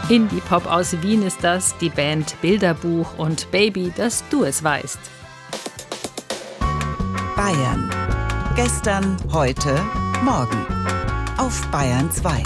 Indie-Pop aus Wien ist das, die Band Bilderbuch und Baby, dass du es weißt. Bayern. Gestern, heute, morgen. Auf Bayern 2.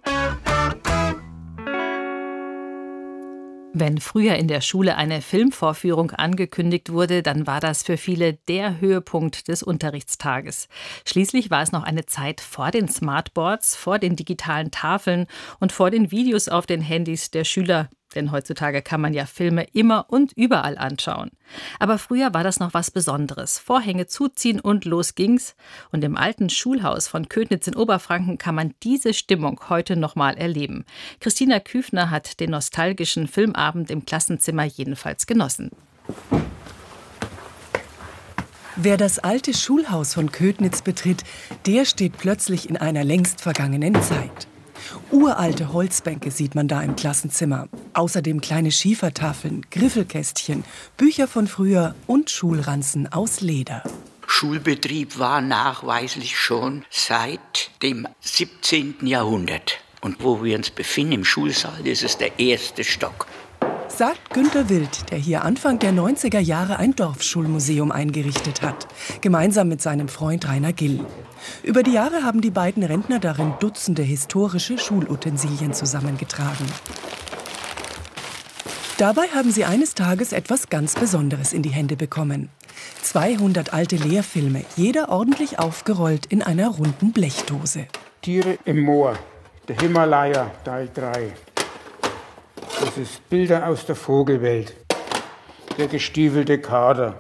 Wenn früher in der Schule eine Filmvorführung angekündigt wurde, dann war das für viele der Höhepunkt des Unterrichtstages. Schließlich war es noch eine Zeit vor den Smartboards, vor den digitalen Tafeln und vor den Videos auf den Handys der Schüler. Denn heutzutage kann man ja Filme immer und überall anschauen. Aber früher war das noch was Besonderes. Vorhänge zuziehen und los ging's. Und im alten Schulhaus von Ködnitz in Oberfranken kann man diese Stimmung heute noch mal erleben. Christina Küfner hat den nostalgischen Filmabend im Klassenzimmer jedenfalls genossen. Wer das alte Schulhaus von Ködnitz betritt, der steht plötzlich in einer längst vergangenen Zeit. Uralte Holzbänke sieht man da im Klassenzimmer. Außerdem kleine Schiefertafeln, Griffelkästchen, Bücher von früher und Schulranzen aus Leder. Schulbetrieb war nachweislich schon seit dem 17. Jahrhundert. Und wo wir uns befinden, im Schulsaal, das ist der erste Stock. Sagt Günter Wild, der hier Anfang der 90er Jahre ein Dorfschulmuseum eingerichtet hat. Gemeinsam mit seinem Freund Rainer Gill. Über die Jahre haben die beiden Rentner darin Dutzende historische Schulutensilien zusammengetragen. Dabei haben sie eines Tages etwas ganz Besonderes in die Hände bekommen. 200 alte Lehrfilme, jeder ordentlich aufgerollt in einer runden Blechdose. Tiere im Moor, der Himalaya, Teil 3. Das ist Bilder aus der Vogelwelt. Der gestiefelte Kader.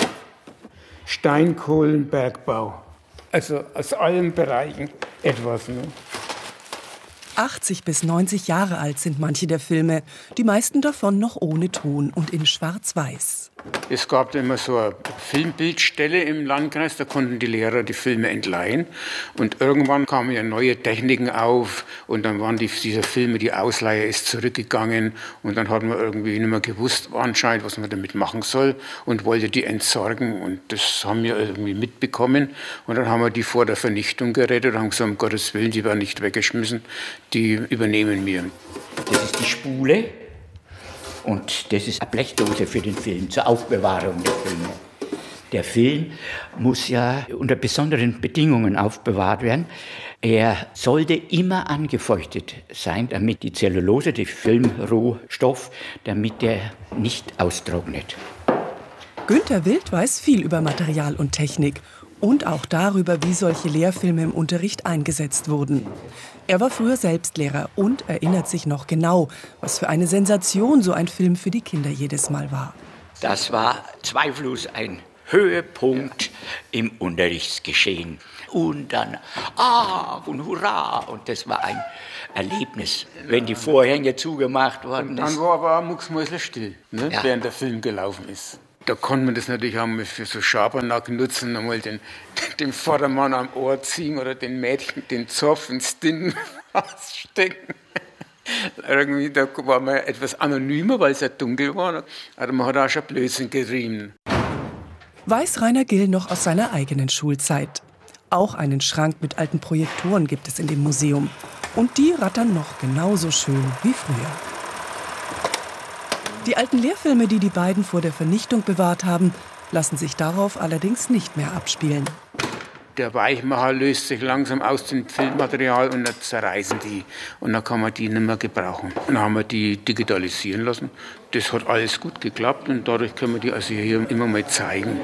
Steinkohlenbergbau. Also aus allen Bereichen etwas. Ne? 80 bis 90 Jahre alt sind manche der Filme, die meisten davon noch ohne Ton und in Schwarz-Weiß. Es gab immer so eine Filmbildstelle im Landkreis, da konnten die Lehrer die Filme entleihen. Und irgendwann kamen ja neue Techniken auf und dann waren diese Filme, die Ausleihe ist zurückgegangen und dann hat man irgendwie nicht mehr gewusst anscheinend, was man damit machen soll und wollte die entsorgen und das haben wir irgendwie mitbekommen und dann haben wir die vor der Vernichtung gerettet und haben gesagt, um Gottes Willen, die werden nicht weggeschmissen, die übernehmen wir. Das ist die Spule. Und das ist eine Blechdose für den Film, zur Aufbewahrung der Filme. Der Film muss ja unter besonderen Bedingungen aufbewahrt werden. Er sollte immer angefeuchtet sein, damit die Zellulose, der Filmrohstoff, damit der nicht austrocknet. Günter Wild weiß viel über Material und Technik und auch darüber, wie solche Lehrfilme im Unterricht eingesetzt wurden. Er war früher selbst Lehrer und erinnert sich noch genau, was für eine Sensation so ein Film für die Kinder jedes Mal war. Das war zweifellos ein Höhepunkt im Unterrichtsgeschehen. Und dann, und hurra, und das war ein Erlebnis, wenn die Vorhänge zugemacht worden sind. Dann war aber auch mucksmäuschenstill, ne, ja, während der Film gelaufen ist. Da konnte man das natürlich auch für so Schabernack nutzen, einmal den Vordermann am Ohr ziehen oder den Mädchen den Zopf ins Tintenfass stecken. Irgendwie, da war man etwas anonymer, weil es ja dunkel war, aber man hat auch schon Blödsinn gerieben. Weiß Rainer Gill noch aus seiner eigenen Schulzeit. Auch einen Schrank mit alten Projektoren gibt es in dem Museum. Und die rattern noch genauso schön wie früher. Die alten Lehrfilme, die die beiden vor der Vernichtung bewahrt haben, lassen sich darauf allerdings nicht mehr abspielen. Der Weichmacher löst sich langsam aus dem Filmmaterial und dann zerreißen die. Und dann kann man die nicht mehr gebrauchen. Dann haben wir die digitalisieren lassen. Das hat alles gut geklappt und dadurch können wir die also hier immer mal zeigen.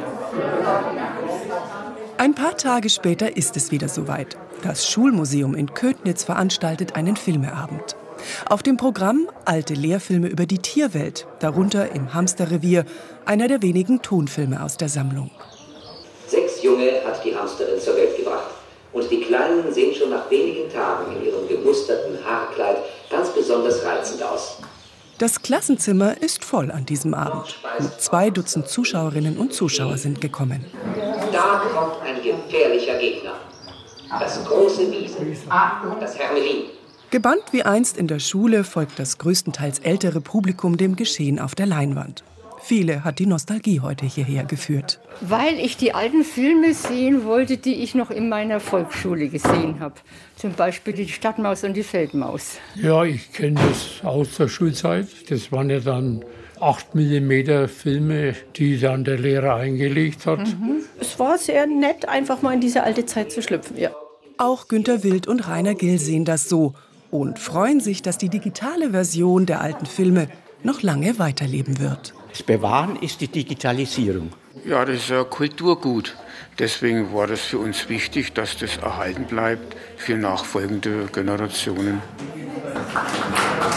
Ein paar Tage später ist es wieder soweit. Das Schulmuseum in Ködnitz veranstaltet einen Filmeabend. Auf dem Programm alte Lehrfilme über die Tierwelt, darunter Im Hamsterrevier, einer der wenigen Tonfilme aus der Sammlung. 6 Junge hat die Hamsterin zur Welt gebracht. Und die Kleinen sehen schon nach wenigen Tagen in ihrem gemusterten Haarkleid ganz besonders reizend aus. Das Klassenzimmer ist voll an diesem Abend. Gut 2 Dutzend Zuschauerinnen und Zuschauer sind gekommen. Da kommt ein gefährlicher Gegner. Das große Wiesel, das Hermelin. Gebannt wie einst in der Schule folgt das größtenteils ältere Publikum dem Geschehen auf der Leinwand. Viele hat die Nostalgie heute hierher geführt. Weil ich die alten Filme sehen wollte, die ich noch in meiner Volksschule gesehen habe. Zum Beispiel die Stadtmaus und die Feldmaus. Ja, ich kenne das aus der Schulzeit. Das waren ja dann 8 mm Filme, die dann der Lehrer eingelegt hat. Es war sehr nett, einfach mal in diese alte Zeit zu schlüpfen, ja. Auch Günter Wild und Rainer Gill sehen das so und freuen sich, dass die digitale Version der alten Filme noch lange weiterleben wird. Das Bewahren ist die Digitalisierung. Ja, das ist ja Kulturgut. Deswegen war das für uns wichtig, dass das erhalten bleibt für nachfolgende Generationen.